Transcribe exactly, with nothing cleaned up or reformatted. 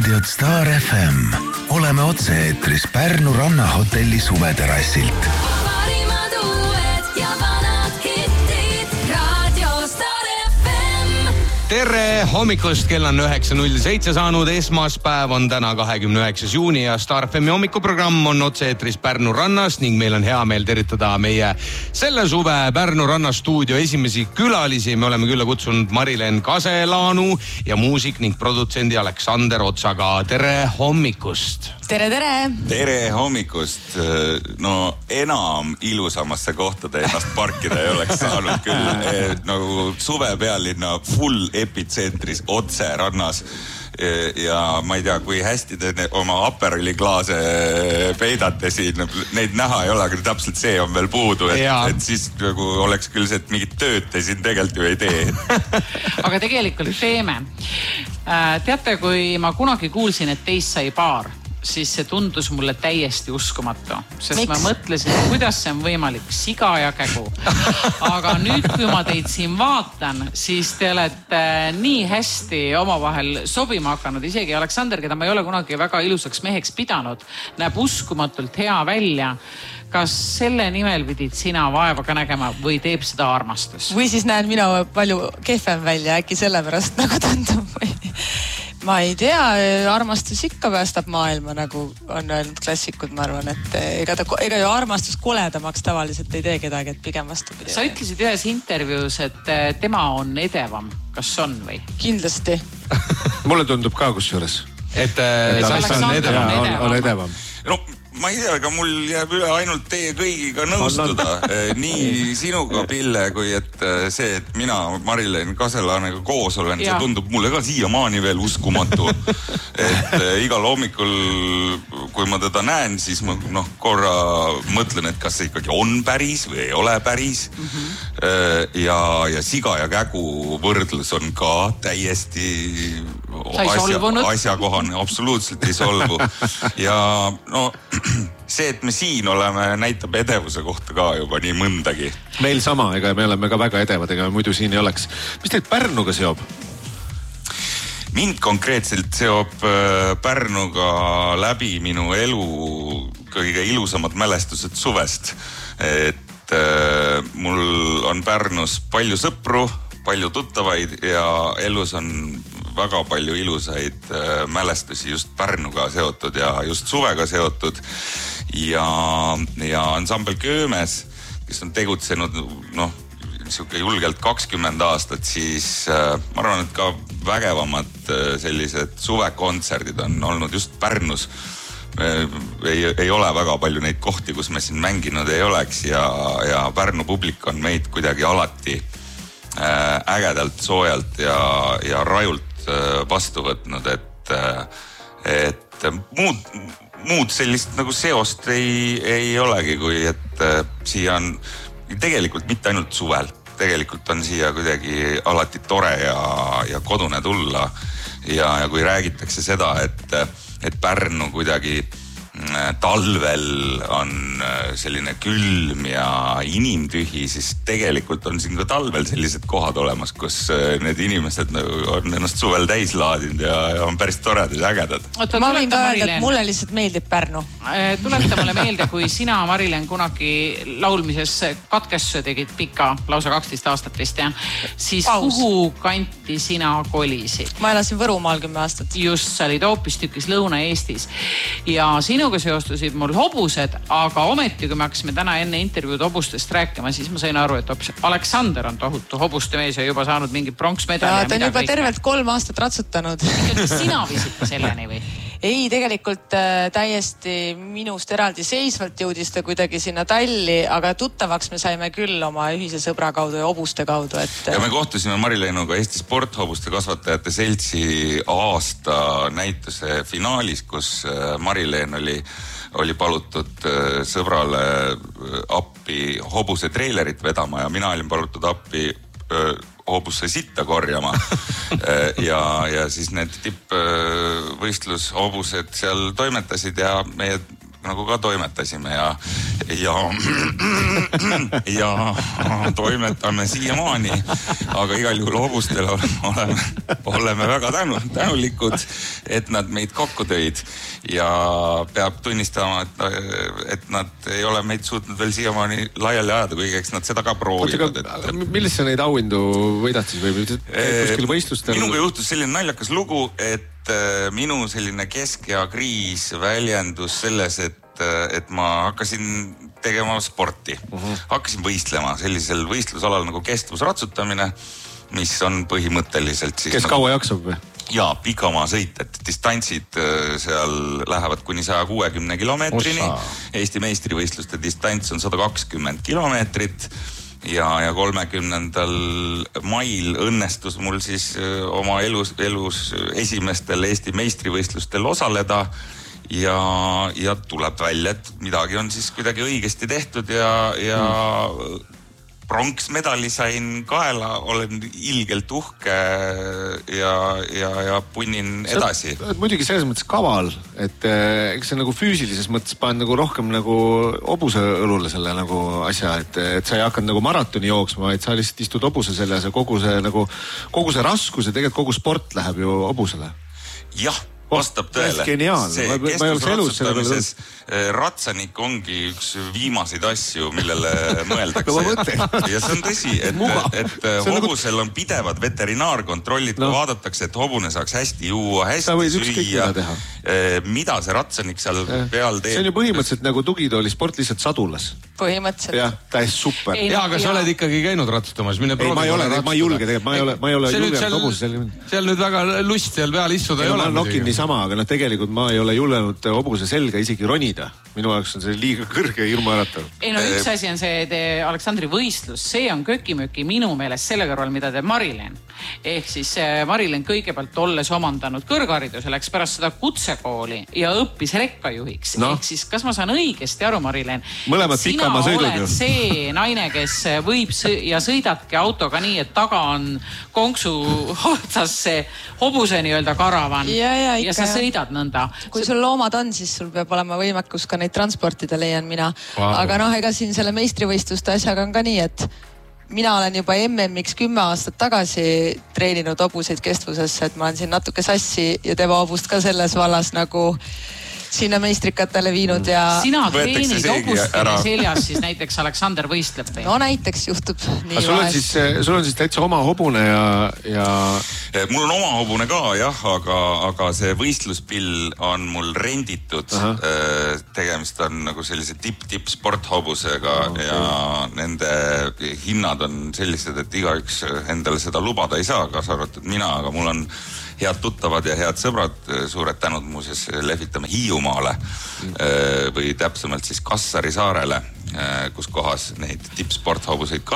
raadiot Star F M. Oleme otse-eetris Pärnu rannahotelli suveterassilt. Parimad uued ja vanad hittid. Radio Star F M. Tere hommikust, kell on üheksa null seitse saanud, esmaspäev on täna kahekümne üheksas juuni ja Star F M hommikuprogramm on otse-eetris Pärnu rannas ning meil on hea meel tervitada meie selle suve Pärnu rannastuudio esimesi külalisi. Me oleme külla kutsunud Mari-Len Kaselaanu ja muusik ning produtsendi Aleksander Otsaga. Tere hommikust! Tere, tere! Tere hommikust! No enam ilusamasse kohtade ennast parkida ei oleks saanud küll. Nagu suve pealinna full epitsentris otse rannas. Ja ma ei tea, kui hästi te oma Aperoli klaase peidate siin, neid näha ei ole, aga täpselt see on veel puudu, et, et siis nagu oleks küll see, et mingit tööd te siin tegelikult ju ei tee. Aga tegelikult teeme. Teate, kui ma kunagi kuulsin, et teist sai paar, siis see tundus mulle täiesti uskumatu. Sest Miks? Ma mõtlesin, kuidas see on võimalik, siga ja kägu. Aga nüüd, kui ma teid siin vaatan, siis te olete nii hästi omavahel sobima hakanud. Isegi Aleksander, keda ma ei ole kunagi väga ilusaks meheks pidanud, näeb uskumatult hea välja. Kas selle nimel pidid sina vaeva ka nägema või teeb seda armastus? Või siis näen mina palju kehvem välja, äkki sellepärast nagu tundub või... Ma ei tea, armastus ikka päästab maailma, nagu on öelnud klassikud, ma arvan, et ega, ta, ega ju armastus koledamaks tavaliselt ei tee kedagi, et pigem vastupidi. Sa ütlesid ühes intervjuus, et tema on edevam. Kas on või? Kindlasti. Mulle tundub ka kusjuures. Et, et Aleksander on edevam. On, on edevam. No, ma ei tea, ega mul jääb üle ainult teie kõigiga nõustuda. Nii sinuga, Pille, kui et see, et mina Mari-Len Kaselaanega koos olen, see tundub mulle ka siiamaani veel uskumatu. Et igal hommikul, kui ma teda näen, siis ma noh, korra mõtlen, et kas see ikkagi on päris või ei ole päris. Mm-hmm. Ja, ja siga ja kägu võrdlus on ka täiesti asja, asjakohane, absoluutselt ei solvu. Ja no see, et me siin oleme, näitab edevuse kohta ka juba nii mõndagi. Meil sama, ega me oleme ka väga edevad, ega muidu siin ei oleks. Mis teid Pärnuga seob? Mind konkreetselt seob Pärnuga läbi minu elu kõige ilusamad mälestused suvest. Et mul on Pärnus palju sõpru, palju tuttavaid ja elus on väga palju ilusaid mälestusi just Pärnuga seotud ja just suvega seotud. Ja, ja ansambel Köömes, kes on tegutsenud noh, niisugune julgelt kakskümmend aastat, siis ma arvan, et ka vägevamad sellised suvekontserdid on olnud just Pärnus. Ei, ei ole väga palju neid kohti, kus me siin mänginud ei oleks ja, ja Pärnu publik on meid kuidagi alati ägedalt, soojalt ja, ja rajult vastu võtnud, et, et muud, muud sellist nagu seost ei, ei olegi, kui et siia on tegelikult mitte ainult suvel, tegelikult on siia kuidagi alati tore ja, ja kodune tulla ja, ja kui räägitakse seda, et, et Pärnu kuidagi talvel on selline külm ja inimtühi, siis tegelikult on siin ka talvel sellised kohad olemas, kus need inimesed on ennast suvel täis laadinud ja, ja on päris toredad ja ägedad. Oota, ma võin ka öelda, et mulle lihtsalt meeldib Pärnu. Tuleta mulle meelde, kui sina, Mari-Len, kunagi laulmises katkesse tegid pika, lausa kaksteist aastat vist, ja? Siis Paus. Kuhu kanti sina kolisid? Ma elasin Võrumaal kümme aastat. Just, sa olid hoopis tükis Lõuna-Eestis. Ja sinu seostusid mul hobused, aga ometi, kui me hakkasime täna enne intervjuud hobustest rääkima, siis ma sain aru, et Aleksander on tohutu hobuste mees ja juba saanud mingi pronksmedali. Ja ta on juba tervelt kolm aastat ratsutanud. Kas sina viisid ka selleni või? Ei, tegelikult äh, täiesti minust eraldi seisvalt jõudis ta kuidagi sinna talli, aga tuttavaks me saime küll oma ühise sõbra kaudu ja hobuste kaudu. Et... Ja me kohtusime Mari-Lenuga Eesti Sporthobuste kasvatajate seltsi aasta näituse finaalis, kus Mari-Len oli oli palutud sõbrale appi hobuse treilerit vedama ja mina olin palutud appi hobuse sitta korjama. ja, ja siis need tippvõistlus hobused seal toimetasid ja meie nagu ka toimetasime ja, ja, ja toimetame siiamaani. Aga igal juhul hobustele oleme, oleme väga tänu, tänulikud, et nad meid kokku tõid ja peab tunnistama, et, et nad ei ole meid suutnud veel siiamaani laiali ajada, kuigi eks nad seda ka proovivad. Et... Millist sa neid auhindu võidad siis või kuskil võistlustel? Minuga juhtus selline naljakas lugu, et minu selline keskea kriis väljendus selles, et, et ma hakkasin tegema sporti. Uh-huh. Hakkasin võistlema sellisel võistlusalal nagu kestvusratsutamine, mis on põhimõtteliselt siis... Kes kaua jaksab või? Jaa, pikamaa sõit, et distantsid seal lähevad kuni saja kuuekümne kilomeetrini. Eesti meistrivõistluste distants on sada kakskümmend kilomeetrit. Ja, ja kolmekümnendal mail õnnestus mul siis oma elus, elus esimestel Eesti meistrivõistlustel osaleda ja, ja tuleb välja, et midagi on siis kuidagi õigesti tehtud ja, ja mm. pronksmedali sain kaela, olen ilgelt uhke ja, ja, ja punnin edasi. Sa oled muidugi selles mõttes kaval, et eks see nagu füüsilises mõttes paned nagu rohkem nagu hobuse õlule selle nagu asja, et, et sa ei hakanud nagu maratoni jooksma, vaid sa lihtsalt istud hobuse seljas ja kogu see nagu, kogu see raskus ja tegelikult kogu sport läheb ju hobusele. Jah. Vastab tõele. See kestvusratsutamises ratsanik ongi üks viimaseid asju, millele mõeldakse. Ja see on tõsi, et, et hobusel on pidevad veterinaarkontrollid, kui vaadatakse, et hobune saaks hästi juua, hästi süüa, mida see ratsanik seal peal teeb. See on ju põhimõtteliselt nagu tugitooli sport lihtsalt sadulas. Põhimõtteliselt. Jah, täis super. Ja, aga sa oled ikkagi käinud ratsutamas. Mine ei, ma ei ole, ma ei julge tegelikult, ma ei ole, ma ei ole julgenud hobuse seal. Seal nüüd väga lust seal peal istuda ei ole. Sama, aga noh, tegelikult ma ei ole julgenud hobuse selga isegi ronida. Minu jaoks on see liiga kõrge ja hirmuäratav. Ei no üks asi on see te Aleksandri võistlus. See on kökimöki minu meelest selle kõrval, mida teeb Marilen. Ehk siis Marilen kõigepealt olles omandanud kõrghariduse, läks pärast seda kutsekooli ja õppis rekkajuhiks. No. Ehk siis kas ma saan õigesti aru, Marilen? Mõlemad pikama sõidud ju. Sina oled see naine, kes võib sõ- ja sõidadki autoga nii, et taga on konksu otsas see hobuse nii-öelda karavan. Ja, ja, ja sa sõidad nõnda. Kui sul loomad on, siis sul peab olema võimekus ka neid transportida, leian mina. Wow. Aga noh, ega siin selle meistrivõistluste asjaga on ka nii, et mina olen juba M M-iks kümme aastat tagasi treeninud hobuseid kestvusesse, et ma olen siin natuke sassi ja tema hobust ka selles vallas nagu sinna meistrikatele viinud ja... Sina treenid hobustele seljas, siis näiteks Aleksander võistleb või? No näiteks juhtub nii sul on, siis, sul on siis täitsa oma hobune ja, ja... Mul on oma hobune ka, jah, aga, aga see võistluspill on mul renditud. Uh-huh. Tegemist on nagu sellise tipp-tipp sporthobusega okay. Ja nende hinnad on sellised, et igaüks endale seda lubada ei saa, kaasa arvatud mina, aga mul on head tuttavad ja head sõbrad, suured tänud muuseas lehvitame Hiiumaale või täpsemalt siis Kassari saarele, kus kohas neid tippsporthobuseid